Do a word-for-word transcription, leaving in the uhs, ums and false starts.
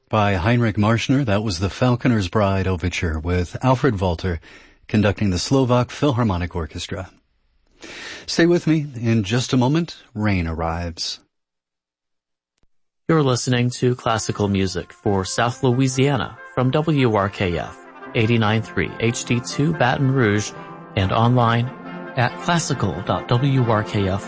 By Heinrich Marschner, that was the Falconer's Bride Overture with Alfred Walter conducting the Slovak Philharmonic Orchestra. Stay with me. In just a moment, rain arrives. You're listening to classical music for South Louisiana from W R K F eighty-nine point three H D two Baton Rouge and online at classical dot w r k f